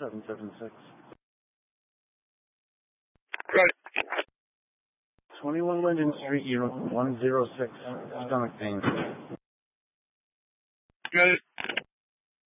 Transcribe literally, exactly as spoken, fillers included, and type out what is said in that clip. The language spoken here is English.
seven seven six. Right. twenty-one Linden Street, Unit one oh six, stomach pain. Got it.